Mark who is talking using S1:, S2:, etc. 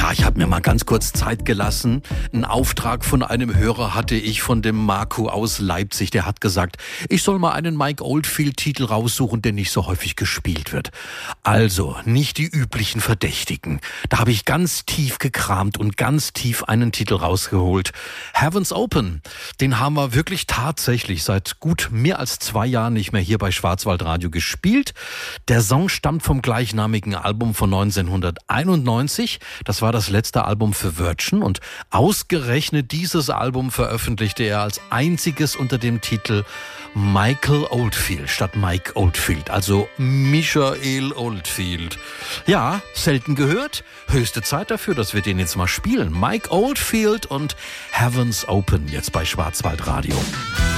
S1: Ja, ich habe mir mal ganz kurz Zeit gelassen. Einen Auftrag von einem Hörer hatte ich von dem Marco aus Leipzig. Der hat gesagt, ich soll mal einen Mike Oldfield-Titel raussuchen, der nicht so häufig gespielt wird. Also, nicht die üblichen Verdächtigen. Da habe ich ganz tief gekramt und ganz tief einen Titel rausgeholt. Heaven's Open, den haben wir wirklich tatsächlich seit gut mehr als 2 Jahren nicht mehr hier bei Schwarzwaldradio gespielt. Der Song stammt vom gleichnamigen Album von 1991. Das war das letzte Album für Virgin und ausgerechnet dieses Album veröffentlichte er als einziges unter dem Titel Michael Oldfield statt Mike Oldfield, also Michael Oldfield. Ja, selten gehört, höchste Zeit dafür, dass wir den jetzt mal spielen. Mike Oldfield und Heaven's Open jetzt bei Schwarzwaldradio.